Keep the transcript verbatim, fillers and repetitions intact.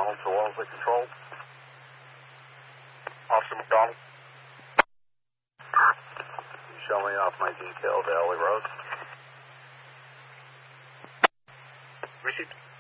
McDonald to Wellesley Control. Officer McDonald. You show me off my detail to Ellie Road. Received.